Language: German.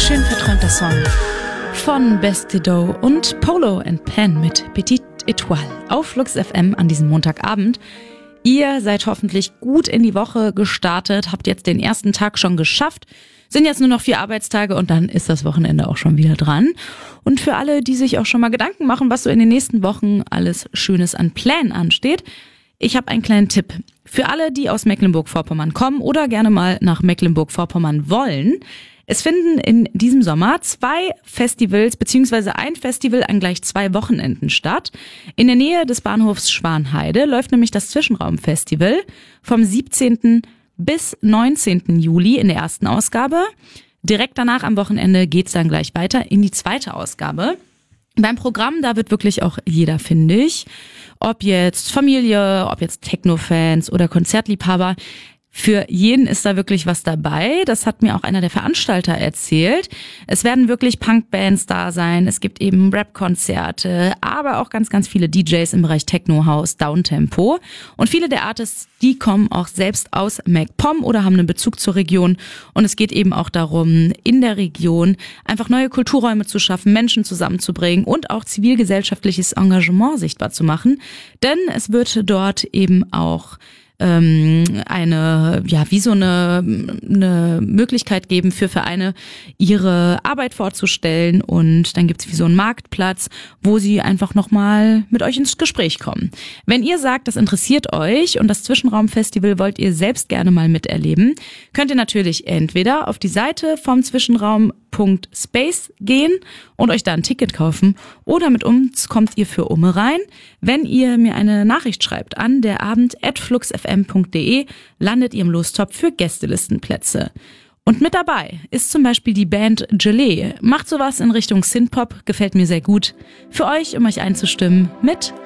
schön verträumter Song von Bestido und Polo and Pan mit Petite Étoile auf Flux FM an diesem Montagabend. Ihr seid hoffentlich gut in die Woche gestartet, habt jetzt den ersten Tag schon geschafft, sind jetzt nur noch 4 Arbeitstage und dann ist das Wochenende auch schon wieder dran. Und für alle, die sich auch schon mal Gedanken machen, was so in den nächsten Wochen alles Schönes an Plänen ansteht, ich habe einen kleinen Tipp. Für alle, die aus Mecklenburg-Vorpommern kommen oder gerne mal nach Mecklenburg-Vorpommern wollen, es finden in diesem Sommer 2 Festivals bzw. ein Festival an gleich 2 Wochenenden statt. In der Nähe des Bahnhofs Schwanheide läuft nämlich das Zwischenraumfestival vom 17. bis 19. Juli in der ersten Ausgabe. Direkt danach am Wochenende geht's dann gleich weiter in die zweite Ausgabe. Beim Programm, da wird wirklich auch jeder fündig. Ob jetzt Familie, ob jetzt Techno-Fans oder Konzertliebhaber. Für jeden ist da wirklich was dabei. Das hat mir auch einer der Veranstalter erzählt. Es werden wirklich Punkbands da sein. Es gibt eben Rap-Konzerte, aber auch ganz, ganz viele DJs im Bereich Techno, House, Downtempo. Und viele der Artists, die kommen auch selbst aus MacPom oder haben einen Bezug zur Region. Und es geht eben auch darum, in der Region einfach neue Kulturräume zu schaffen, Menschen zusammenzubringen und auch zivilgesellschaftliches Engagement sichtbar zu machen. Denn es wird dort eben auch eine Möglichkeit geben für Vereine, ihre Arbeit vorzustellen, und dann gibt's wie so einen Marktplatz, wo sie einfach nochmal mit euch ins Gespräch kommen. Wenn ihr sagt, das interessiert euch und das Zwischenraumfestival wollt ihr selbst gerne mal miterleben, könnt ihr natürlich entweder auf die Seite vom Zwischenraum.space gehen und euch da ein Ticket kaufen, oder mit uns kommt ihr für Umme rein. Wenn ihr mir eine Nachricht schreibt an derabend@fluxfm.de, landet ihr im Lostopf für Gästelistenplätze. Und mit dabei ist zum Beispiel die Band Gelee. Macht sowas in Richtung Synthpop, gefällt mir sehr gut. Für euch, um euch einzustimmen, mit